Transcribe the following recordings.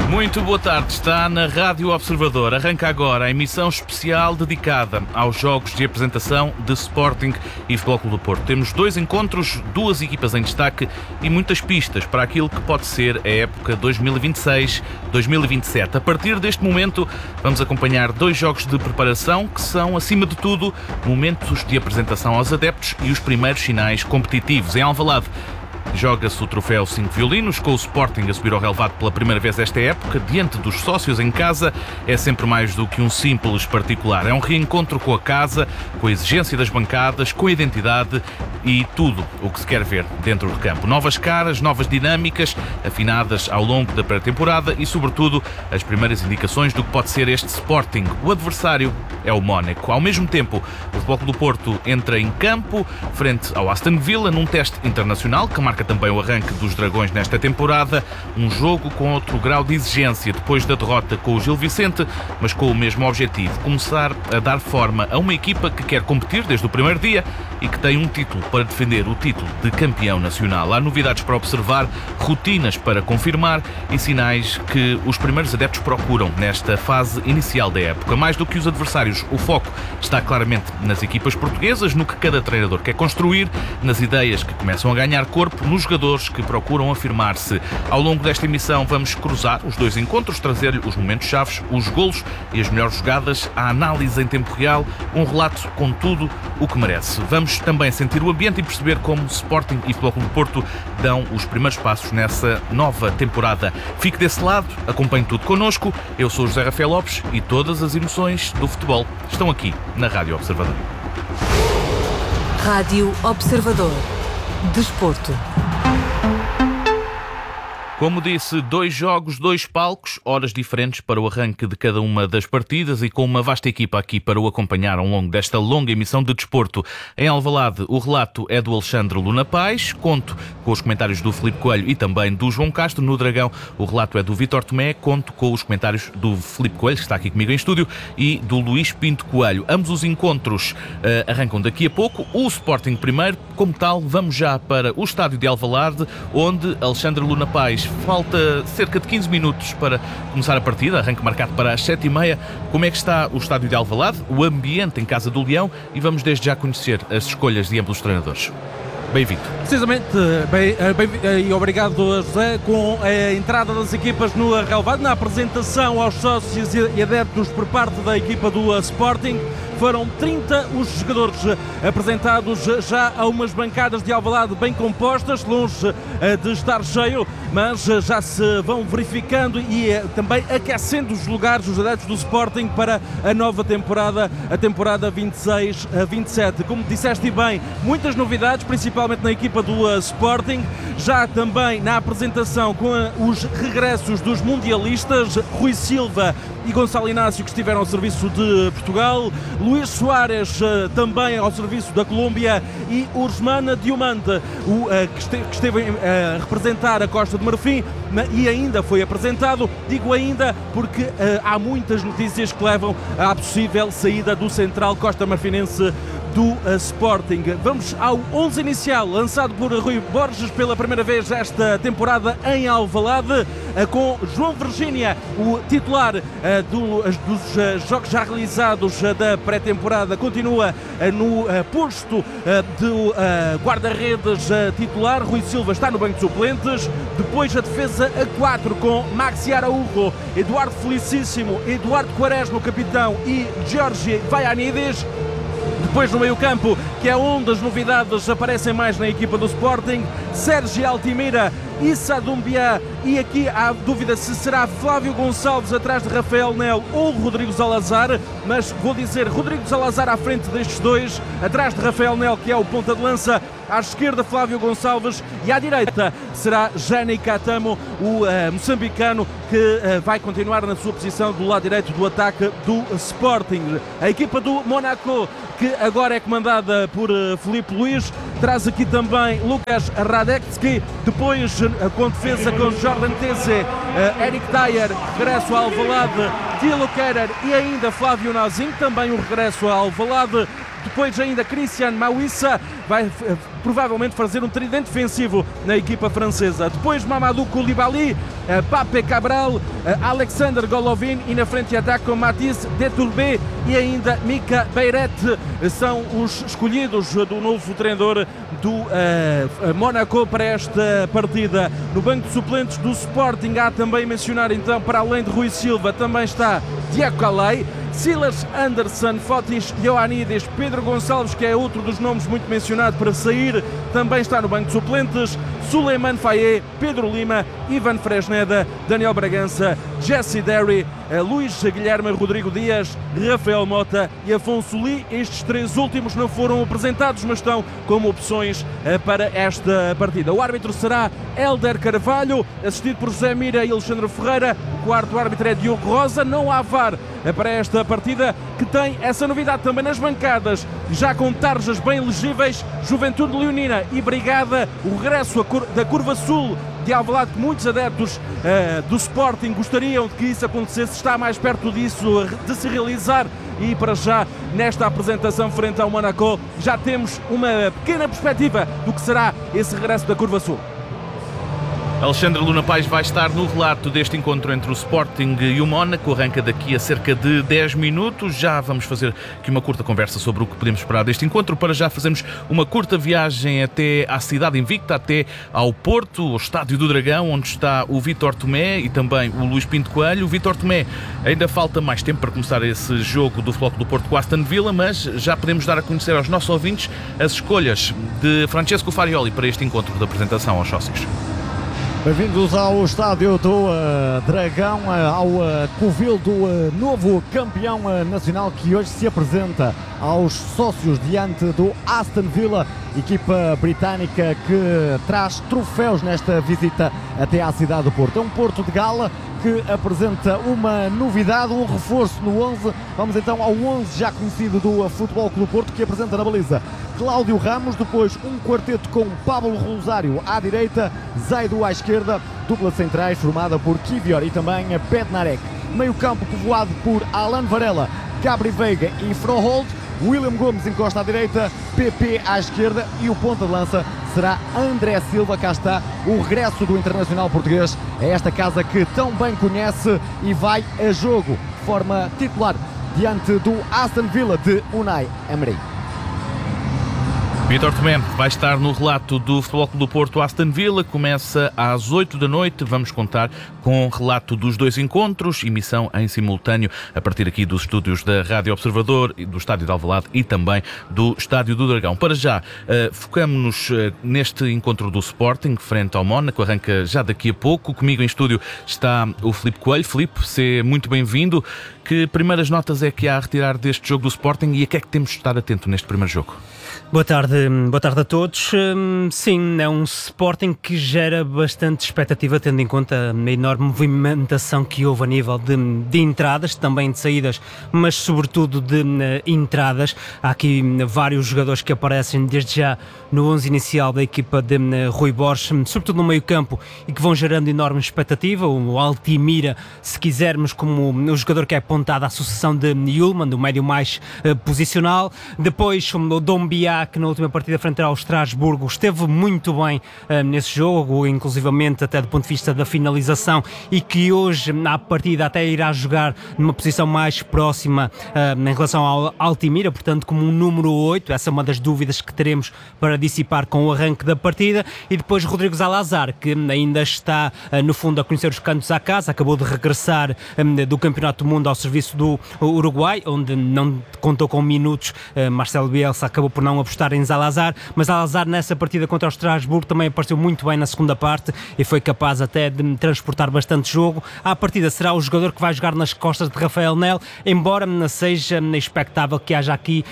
Muito boa tarde, está na Rádio Observador. Arranca agora a emissão especial dedicada aos jogos de apresentação de Sporting e Futebol Clube do Porto. Temos 2 encontros, 2 equipas em destaque e muitas pistas para aquilo que pode ser a época 2026-2027. A partir deste momento vamos acompanhar 2 jogos de preparação que são, acima de tudo, momentos de apresentação aos adeptos e os primeiros sinais competitivos. Em Alvalade, joga-se o troféu 5 violinos, com o Sporting a subir ao relevado pela primeira vez esta época, diante dos sócios em casa. É sempre mais do que um simples particular. É um reencontro com a casa, com a exigência das bancadas, com a identidade e tudo o que se quer ver dentro do campo. Novas caras, novas dinâmicas, afinadas ao longo da pré-temporada e, sobretudo, as primeiras indicações do que pode ser este Sporting. O adversário é o Mónaco. Ao mesmo tempo, o Futebol Clube do Porto entra em campo frente ao Aston Villa num teste internacional que marca também o arranque dos Dragões nesta temporada. Um jogo com outro grau de exigência depois da derrota com o Gil Vicente, mas com o mesmo objetivo: começar a dar forma a uma equipa que quer competir desde o primeiro dia e que tem um título para defender, o título de campeão nacional. Há novidades para observar, rotinas para confirmar e sinais que os primeiros adeptos procuram nesta fase inicial da época. Mais do que os adversários, o foco está claramente nas equipas portuguesas, no que cada treinador quer construir, nas ideias que começam a ganhar corpo, nos jogadores que procuram afirmar-se. Ao longo desta emissão vamos cruzar os 2 encontros, trazer-lhe os momentos-chaves, os golos e as melhores jogadas, a análise em tempo real, um relato com tudo o que merece. Vamos também sentir o ambiente e perceber como Sporting e Futebol Clube do Porto dão os primeiros passos nessa nova temporada. Fique desse lado, acompanhe tudo connosco. Eu sou o José Rafael Lopes e todas as emoções do futebol estão aqui na Rádio Observador. Rádio Observador. Desporto. Como disse, 2 jogos, 2 palcos, horas diferentes para o arranque de cada uma das partidas e com uma vasta equipa aqui para o acompanhar ao longo desta longa emissão de desporto. Em Alvalade, o relato é do Alexandre Luna Paz, conto com os comentários do Filipe Coelho e também do João Castro. No Dragão, o relato é do Vítor Tomé, conto com os comentários do Filipe Coelho, que está aqui comigo em estúdio, e do Luís Pinto Coelho. Ambos os encontros arrancam daqui a pouco. O Sporting primeiro, como tal, vamos já para o estádio de Alvalade, onde Alexandre Luna Paz falta cerca de 15 minutos para começar a partida, arranque marcado para as 7h30. Como é que está o estádio de Alvalade, o ambiente em Casa do Leão, e vamos desde já conhecer as escolhas de ambos os treinadores. Bem-vindo. Precisamente, e obrigado, José. Com a entrada das equipas no relevado, na apresentação aos sócios e adeptos por parte da equipa do Sporting, foram 30 os jogadores apresentados já a umas bancadas de Alvalade bem compostas, longe de estar cheio, mas já se vão verificando e também aquecendo os lugares, os adeptos do Sporting, para a nova temporada, a temporada 26-27. Como disseste bem, muitas novidades, principalmente na equipa do Sporting, já também na apresentação com os regressos dos mundialistas, Rui Silva e Gonçalo Inácio, que estiveram ao serviço de Portugal, Luís Soares também ao serviço da Colômbia, e Ousmane Diomande, que esteve a representar a Costa de Marfim e ainda foi apresentado. Digo ainda porque há muitas notícias que levam à possível saída do central costa-marfinense do Sporting. Vamos ao 11 inicial, lançado por Rui Borges pela primeira vez esta temporada em Alvalade, com João Virgínia, o titular dos jogos já realizados da pré-temporada. Continua no posto do guarda-redes titular. Rui Silva está no banco de suplentes. Depois a defesa a 4 com Maxi Araújo, Eduardo Felicíssimo, Eduardo Quaresma, o capitão, e Georgi Vaianides. Depois no meio-campo, que é onde as novidades aparecem mais na equipa do Sporting, Sérgio Altimira, Issa Doumbia, e aqui há dúvida se será Flávio Gonçalves atrás de Rafael Nel ou Rodrigo Salazar, mas vou dizer Rodrigo Salazar à frente destes dois, atrás de Rafael Nel, que é o ponta de lança, à esquerda Flávio Gonçalves, e à direita será Jani Katamo, o moçambicano, que vai continuar na sua posição do lado direito do ataque do Sporting. A equipa do Mónaco, que agora é comandada por Filipe Luís, traz aqui também Lucas Radecki, depois com defesa com Jordan Tese, Eric Dyer, regresso a Alvalade, Thilo Kehrer e ainda Flávio Nazim, também um regresso a Alvalade. Depois ainda Christian Mauissa, vai provavelmente fazer um tridente defensivo na equipa francesa. Depois Mamadou Koulibaly, Pape Cabral, Alexander Golovin e na frente atacam Mathis Deturbé e ainda Mika Beiret. São os escolhidos do novo treinador do Mónaco para esta partida. No banco de suplentes do Sporting há também mencionar então, para além de Rui Silva, também está Diego Calei, Silas Anderson, Fotis Ioannidis, Pedro Gonçalves, que é outro dos nomes muito mencionado para sair, também está no banco de suplentes, Suleiman Faye, Pedro Lima, Ivan Fresneda, Daniel Bragança, Jesse Derry, Luís Guilherme, Rodrigo Dias, Rafael Mota e Afonso Lee. Estes três últimos não foram apresentados, mas estão como opções para esta partida. O árbitro será Hélder Carvalho, assistido por José Mira e Alexandre Ferreira. O quarto árbitro é Diogo Rosa. Não há VAR para esta partida, que tem essa novidade também nas bancadas, já com tarjas bem legíveis: Juventude Leonina e Brigada. O regresso da Curva Sul de Alvalade, que muitos adeptos do Sporting gostariam de que isso acontecesse, está mais perto disso de se realizar, e para já nesta apresentação frente ao Mónaco já temos uma pequena perspectiva do que será esse regresso da Curva Sul. Alexandre Luna Pais vai estar no relato deste encontro entre o Sporting e o Mónaco. Arranca daqui a cerca de 10 minutos. Já vamos fazer aqui uma curta conversa sobre o que podemos esperar deste encontro. Para já fazemos uma curta viagem até à cidade invicta, até ao Porto, ao Estádio do Dragão, onde está o Vítor Tomé e também o Luís Pinto Coelho. O Vítor Tomé, ainda falta mais tempo para começar esse jogo do Futebol Clube do Porto com Aston Villa, mas já podemos dar a conhecer aos nossos ouvintes as escolhas de Francesco Farioli para este encontro de apresentação aos sócios. Bem-vindos ao estádio do Dragão, ao covil do novo campeão nacional, que hoje se apresenta aos sócios diante do Aston Villa, equipa britânica que traz troféus nesta visita até à cidade do Porto. É um Porto de gala que apresenta uma novidade, um reforço no 11. Vamos então ao 11 já conhecido do Futebol Clube do Porto, que apresenta na baliza Cláudio Ramos, depois um quarteto com Pablo Rosário à direita, Zaidu à esquerda, dupla centrais formada por Kivior e também Bednarek. Meio campo povoado por Alan Varela, Gabri Veiga e Froholt. William Gomes encosta à direita, PP à esquerda e o ponta de lança será André Silva. Cá está o regresso do internacional português a esta casa que tão bem conhece e vai a jogo de forma titular diante do Aston Villa de Unai Emery. Vítor Tomé vai estar no relato do Futebol Clube do Porto Aston Villa. Começa às 8 da noite. Vamos contar com relato dos dois encontros, emissão em simultâneo a partir aqui dos estúdios da Rádio Observador, do Estádio de Alvalade e também do Estádio do Dragão. Para já, focamos-nos neste encontro do Sporting frente ao Mónaco. Arranca já daqui a pouco. Comigo em estúdio está o Filipe Coelho. Filipe, seja muito bem-vindo. Que primeiras notas é que há a retirar deste jogo do Sporting e a que é que temos de estar atento neste primeiro jogo? Boa tarde a todos. Sim, é um Sporting que gera bastante expectativa, tendo em conta a enorme movimentação que houve a nível de entradas, também de saídas, mas sobretudo de entradas. Há aqui vários jogadores que aparecem desde já no 11 inicial da equipa de Rui Borges, sobretudo no meio campo, e que vão gerando enorme expectativa. O Altimira, se quisermos, como o jogador que é apontado à sucessão de Yulman, do médio mais posicional. Depois o Dombia, que na última partida frente ao Estrasburgo esteve muito bem nesse jogo, inclusivamente até do ponto de vista da finalização, e que hoje à partida até irá jogar numa posição mais próxima em relação ao Altimira, portanto como um número 8. Essa é uma das dúvidas que teremos para dissipar com o arranque da partida. E depois Rodrigo Zalazar, que ainda está no fundo a conhecer os cantos à casa, acabou de regressar do Campeonato do Mundo ao serviço do Uruguai, onde não contou com minutos. Marcelo Bielsa acabou por não apostar em Zalazar, mas Zalazar nessa partida contra o Estrasburgo também apareceu muito bem na segunda parte e foi capaz até de transportar bastante jogo. À partida será o jogador que vai jogar nas costas de Rafael Nel, embora seja expectável que haja aqui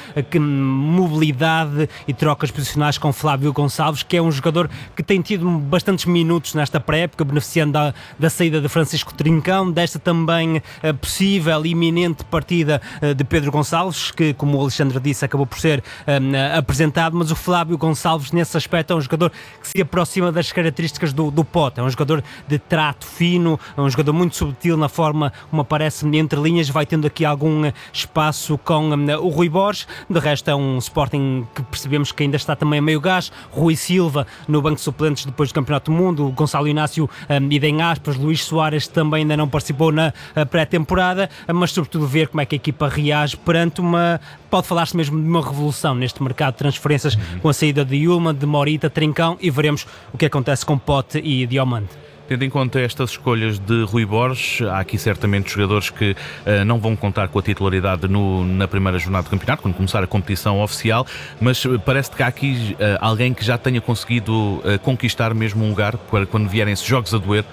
mobilidade e trocas posicionais com Flávio Gonçalves, que é um jogador que tem tido bastantes minutos nesta pré-época, beneficiando da saída de Francisco Trincão, desta também possível iminente partida de Pedro Gonçalves, que, como o Alexandre disse, acabou por ser apresentado, mas o Flávio Gonçalves nesse aspecto é um jogador que se aproxima das características do Pote, é um jogador de trato fino, é um jogador muito subtil na forma como aparece entre linhas, vai tendo aqui algum espaço com o Rui Borges. De resto é um Sporting que percebemos que ainda está também a meio gás. Rui Silva no banco de suplentes depois do Campeonato do Mundo, Gonçalo Inácio e em aspas, Luís Soares também ainda não participou na pré-temporada, mas sobretudo ver como é que a equipa reage perante pode falar-se mesmo de uma revolução neste mercado de transferências, com a saída de Yulman, de Morita, Trincão, e veremos o que acontece com Pote e Diomande. Tendo em conta estas escolhas de Rui Borges, há aqui certamente jogadores que não vão contar com a titularidade na primeira jornada do campeonato, quando começar a competição oficial, mas parece que há aqui alguém que já tenha conseguido conquistar mesmo um lugar para quando vierem esses jogos a doer.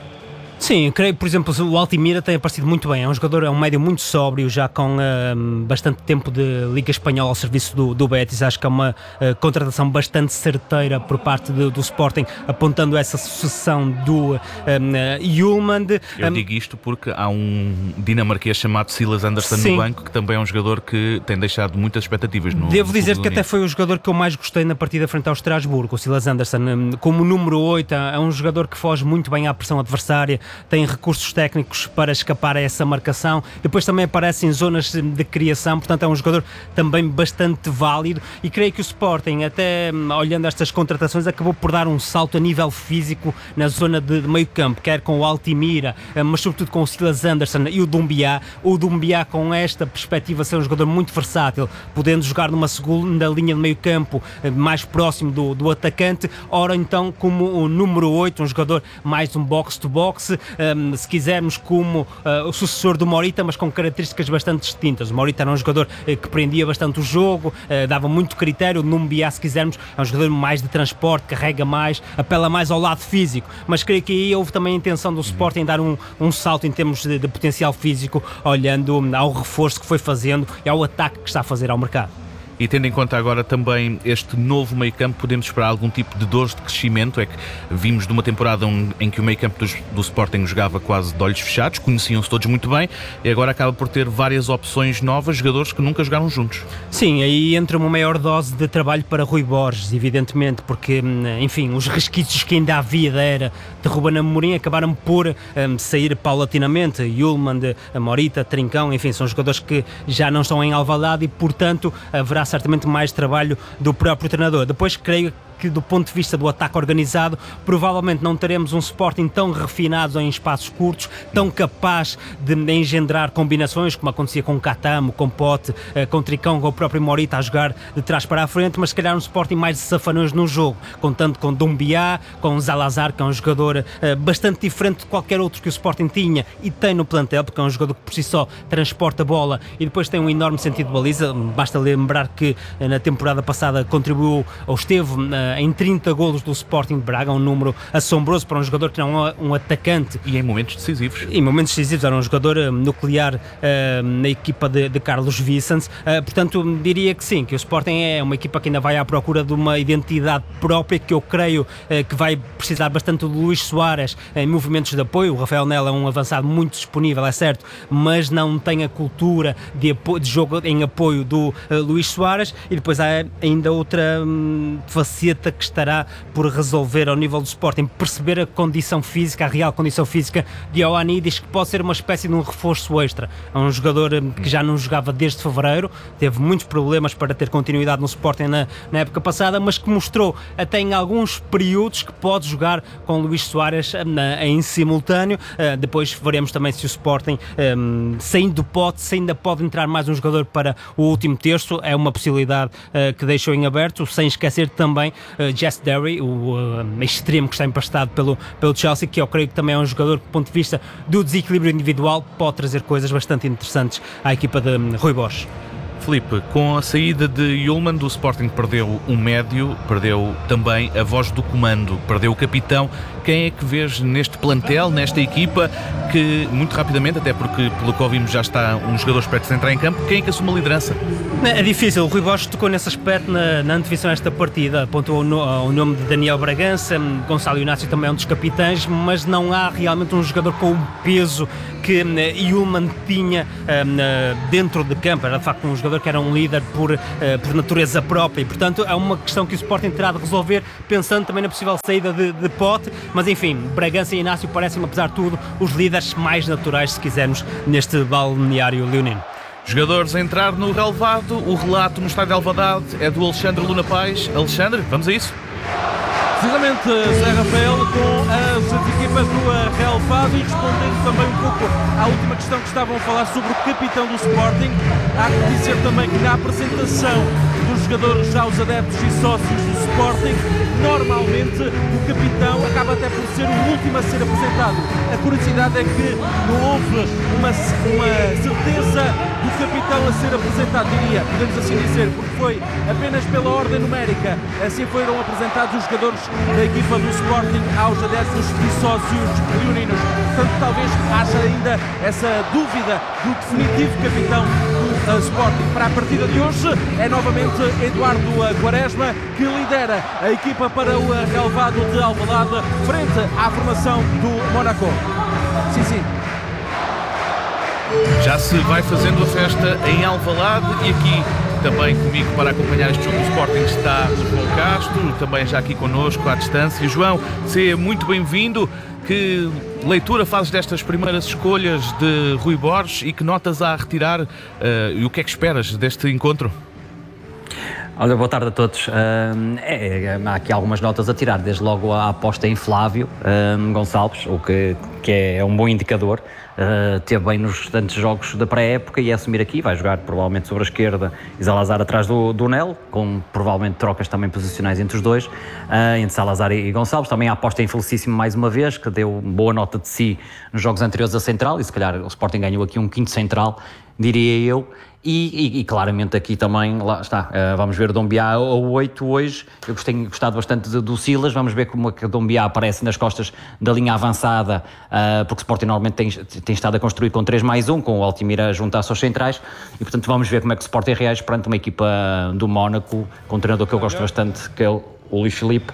Sim, creio, por exemplo, o Altimira tem aparecido muito bem, é um jogador, é um médio muito sóbrio, já com bastante tempo de Liga Espanhola ao serviço do Betis. Acho que é uma contratação bastante certeira por parte do Sporting, apontando essa sucessão do Yulman. Eu digo isto porque há um dinamarquês chamado Silas Andersson no banco, que também é um jogador que tem deixado muitas expectativas no Devo dizer que até foi o jogador que eu mais gostei na partida frente ao Estrasburgo, o Silas Andersson. Como número 8, é um jogador que foge muito bem à pressão adversária, tem recursos técnicos para escapar a essa marcação, depois também aparece em zonas de criação, portanto é um jogador também bastante válido, e creio que o Sporting, até olhando estas contratações, acabou por dar um salto a nível físico na zona de meio campo, quer com o Altimira, mas sobretudo com o Silas Andersson e o Doumbia com esta perspectiva ser um jogador muito versátil, podendo jogar numa segunda linha de meio campo mais próximo do atacante, ora então como o número 8, um jogador mais um box-to-box, se quisermos como o sucessor do Morita, mas com características bastante distintas. O Morita era um jogador que prendia bastante o jogo, dava muito critério. O Doumbia, se quisermos, é um jogador mais de transporte, carrega mais, apela mais ao lado físico, mas creio que aí houve também a intenção do Sporting dar um salto em termos de potencial físico, olhando ao reforço que foi fazendo e ao ataque que está a fazer ao mercado. E tendo em conta agora também este novo meio-campo, podemos esperar algum tipo de dores de crescimento? É que vimos de uma temporada em que o meio-campo do Sporting jogava quase de olhos fechados, conheciam-se todos muito bem, e agora acaba por ter várias opções novas, jogadores que nunca jogaram juntos. Sim, aí entra uma maior dose de trabalho para Rui Borges, evidentemente, porque, enfim, os resquícios que ainda havia da era de Ruben Amorim acabaram por sair paulatinamente. Yulman, Morita, Trincão, enfim, são jogadores que já não estão em Alvalade e, portanto, haverá certamente mais trabalho do próprio treinador. Depois, creio que do ponto de vista do ataque organizado, provavelmente não teremos um Sporting tão refinado em espaços curtos, tão capaz de engendrar combinações, como acontecia com Catamo, com Pote, com Tricão, com o próprio Morita a jogar de trás para a frente, mas se calhar um Sporting mais de safanões no jogo, contando com Doumbia, com Zalazar, que é um jogador bastante diferente de qualquer outro que o Sporting tinha e tem no plantel, porque é um jogador que por si só transporta a bola e depois tem um enorme sentido de baliza. Basta lembrar que na temporada passada contribuiu ou esteve em 30 golos do Sporting de Braga, um número assombroso para um jogador que não é um atacante. E em momentos decisivos. Em momentos decisivos, era um jogador nuclear na equipa de Carlos Vicens. Portanto, diria que sim, que o Sporting é uma equipa que ainda vai à procura de uma identidade própria, que eu creio que vai precisar bastante do Luís Soares em movimentos de apoio. O Rafael Nel é um avançado muito disponível, é certo, mas não tem a cultura de jogo em apoio do Luís Soares. E depois há ainda outra faceta que estará por resolver ao nível do Sporting, perceber a condição física, a real condição física de Ioannidis, que pode ser uma espécie de um reforço extra. É um jogador que já não jogava desde fevereiro, teve muitos problemas para ter continuidade no Sporting na época passada, mas que mostrou até em alguns períodos que pode jogar com Luís Soares em simultâneo. Depois veremos também se o Sporting, saindo do pote, se ainda pode entrar mais um jogador para o último terço. É uma possibilidade que deixou em aberto, sem esquecer também Jess Derry, o extremo que está empastado pelo Chelsea, que eu creio que também é um jogador que, do ponto de vista do desequilíbrio individual, pode trazer coisas bastante interessantes à equipa de Rui Borges. Filipe, com a saída de Yulman, do Sporting perdeu um médio, perdeu também a voz do comando, perdeu o capitão. quem é que vês neste plantel, nesta equipa, que muito rapidamente, até porque pelo que ouvimos já está um jogador perto de entrar em campo, quem é que assume a liderança? É difícil, o Rui Borges tocou nesse aspecto na antevisão desta partida, apontou o nome de Daniel Bragança, Gonçalo Inácio também é um dos capitães, mas não há realmente um jogador com o peso que Yulman tinha dentro de campo. Era de facto um jogador que era um líder por natureza própria e portanto é uma questão que o Sporting terá de resolver, pensando também na possível saída de Pote, mas enfim, Bragança e Inácio parecem, apesar de tudo, os líderes mais naturais, se quisermos, neste balneário leonino. Jogadores a entrar no relevado, o relato no estádio de Alvalade é do Alexandre Luna Paz. Alexandre, vamos a isso? Precisamente, Zé Rafael, com as equipas do relevado e respondendo também um pouco à última questão que estavam a falar sobre o capitão do Sporting, há que dizer também que na apresentação dos jogadores aos adeptos e sócios do Sporting, normalmente o capitão acaba até por ser o último a ser apresentado. A curiosidade é que não houve uma certeza do capitão a ser apresentado, diria, podemos assim dizer, porque foi apenas pela ordem numérica, assim foram apresentados os jogadores da equipa do Sporting aos adeptos e sócios leoninos. Portanto, talvez haja ainda essa dúvida do definitivo capitão do Sporting. Para a partida de hoje é novamente Eduardo Quaresma que lidera a equipa para o relevado de Alvalade frente à formação do Mónaco. Sim. Já se vai fazendo a festa em Alvalade e aqui também comigo para acompanhar este jogo do Sporting está o João Castro, também já aqui connosco à distância. João, seja muito bem-vindo. Que leitura fazes destas primeiras escolhas de Rui Borges e que notas há a retirar e o que é que esperas deste encontro? Olha, boa tarde a todos. Há aqui algumas notas a tirar, desde logo a aposta em Flávio Gonçalves, o que é um bom indicador. Teve bem nos restantes jogos da pré-época e assumir aqui, vai jogar provavelmente sobre a esquerda e Salazar atrás do Nel, com provavelmente trocas também posicionais entre os dois, entre Salazar e Gonçalves. Também a aposta em Felicíssimo mais uma vez, que deu boa nota de si nos jogos anteriores a central e se calhar o Sporting ganhou aqui um quinto central, diria eu. E claramente aqui também, lá está, vamos ver o Dombiá a 8 hoje. Eu tenho gostado bastante do Silas, vamos ver como é que o Dombiá aparece nas costas da linha avançada, porque o Sporting normalmente tem estado a construir com 3+1, com o Altimira a juntar-se aos centrais, e portanto vamos ver como é que o Sporting reage perante uma equipa do Mónaco, com um treinador que eu gosto bastante, que é o Luís Filipe.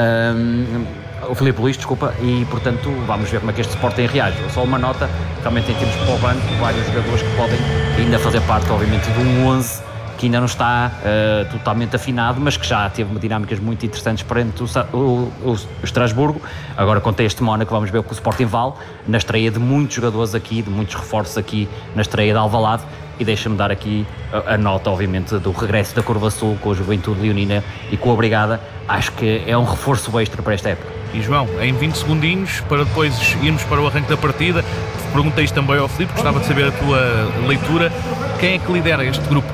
O Filipe Luís, desculpa, e portanto vamos ver como é que este Sporting reage. Só uma nota, realmente temos para o banco vários jogadores que podem ainda fazer parte, obviamente, de um 11 que ainda não está totalmente afinado, mas que já teve dinâmicas muito interessantes perante o Estrasburgo. Agora, quanto a este Mónaco, vamos ver o que o Sporting vale na estreia de muitos jogadores aqui, de muitos reforços aqui na estreia de Alvalade. E deixa-me dar aqui a nota, obviamente, do regresso da Curva Sul com a Juventude Leonina e com a Brigada. Acho que é um reforço extra para esta época. E João, em 20 segundinhos, para depois irmos para o arranque da partida, perguntei isto também ao Filipe, gostava de saber a tua leitura. Quem é que lidera este grupo?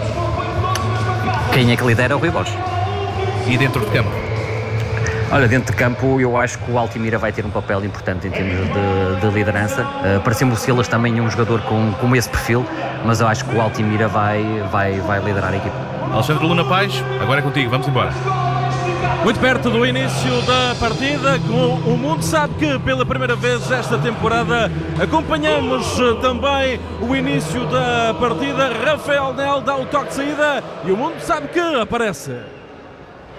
Quem é que lidera? O Rui Borges. E dentro de campo? Olha, dentro de campo eu acho que o Altimira vai ter um papel importante em termos de liderança. Parece-me o Silas também um jogador com esse perfil, mas eu acho que o Altimira vai liderar a equipa. Alexandre Luna Paz, agora é contigo, vamos embora. Muito perto do início da partida, o mundo sabe que pela primeira vez esta temporada acompanhamos também o início da partida. Rafael Nel dá o toque de saída e o mundo sabe que aparece.